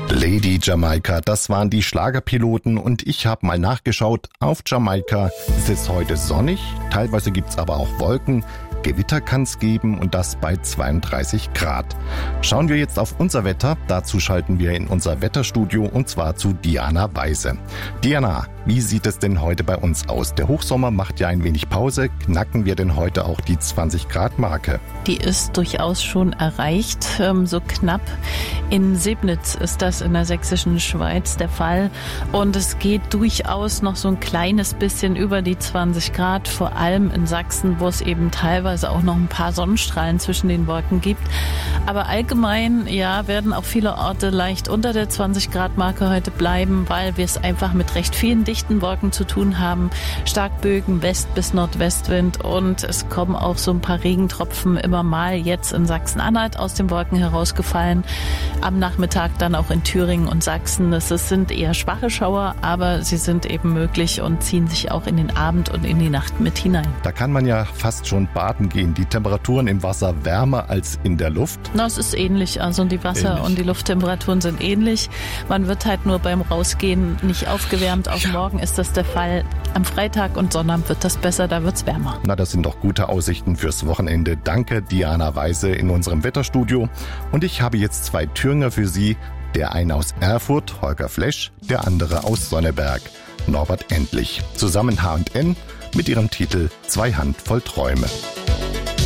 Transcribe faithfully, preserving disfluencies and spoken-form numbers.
Lady Jamaika, das waren die Schlagerpiloten und ich habe mal nachgeschaut. Auf Jamaika ist es heute sonnig, teilweise gibt's aber auch Wolken. Gewitter kann's geben und das bei zweiunddreißig Grad. Schauen wir jetzt auf unser Wetter. Dazu schalten wir in unser Wetterstudio und zwar zu Diana Weise. Diana, wie sieht es denn heute bei uns aus? Der Hochsommer macht ja ein wenig Pause. Knacken wir denn heute auch die zwanzig Grad Marke? Die ist durchaus schon erreicht, so knapp. In Sebnitz ist das in der sächsischen Schweiz der Fall. Und es geht durchaus noch so ein kleines bisschen über die zwanzig Grad, vor allem in Sachsen, wo es eben teilweise auch noch ein paar Sonnenstrahlen zwischen den Wolken gibt. Aber allgemein, ja, werden auch viele Orte leicht unter der zwanzig Grad Marke heute bleiben, weil wir es einfach mit recht vielen dichten Wolken zu tun haben. Starkbögen, West- bis Nordwestwind und es kommen auch so ein paar Regentropfen immer mal jetzt in Sachsen-Anhalt aus den Wolken herausgefallen. Am Nachmittag dann auch in Thüringen und Sachsen. Es sind eher schwache Schauer, aber sie sind eben möglich und ziehen sich auch in den Abend und in die Nacht mit hinein. Da kann man ja fast schon baden gehen. Die Temperaturen im Wasser wärmer als in der Luft. Na, es ist ähnlich. Also die Wasser- ähnlich. und die Lufttemperaturen sind ähnlich. Man wird halt nur beim Rausgehen nicht aufgewärmt. Auch ja. Morgen ist das der Fall. Am Freitag und Sonnabend wird das besser, da wird's wärmer. Na, das sind doch gute Aussichten fürs Wochenende. Danke, Diana Weise in unserem Wetterstudio. Und ich habe jetzt zwei Thüringer für Sie. Der eine aus Erfurt, Holger Flesch, der andere aus Sonneberg, Norbert Endlich. Zusammen H und N mit ihrem Titel Zwei Handvoll Träume.